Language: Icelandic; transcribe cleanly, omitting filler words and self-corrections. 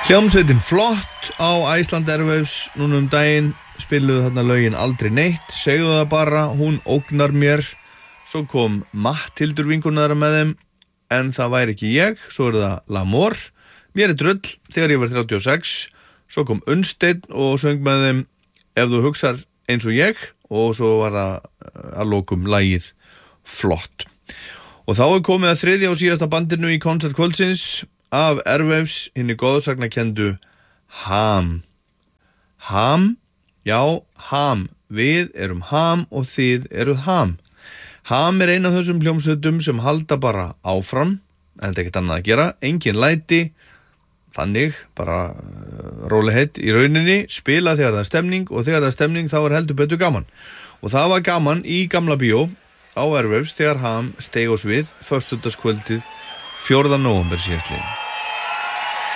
Hljómsveitin Flott á Iceland Airwaves núna daginn spiluðu þarna lögin Aldrei neitt, segðu það bara, hún ógnar mér. Svo kom Matthildur vinkona þeirra með þeim, en það væri ekki ég. Svo það L'Amour, mér drull þegar ég var 36. Svo kom Unnsteinn og söng með þeim Ef þú hugsar eins og ég, og svo var það að lokum lagið Flott. Og þá komið að þriðja og síðasta bandinu í konsert kvöldsins af Airwaves, hinni góðsagnakendu Ham. Ham, já, Ham. Við erum Ham og þið eruð Ham. Ham ein af þessum hljómsveitum sem halda bara áfram, en þetta ekkert annað að gera, engin læti, þannig bara rólegheit í rauninni, spila þegar það er stemning og þegar það er stemning þá heldur betur gaman. Og það var gaman í Gamla bíó á Airwaves þegar Ham steig á svið föstudagskvöldið 4. nóvember síðastliðinn.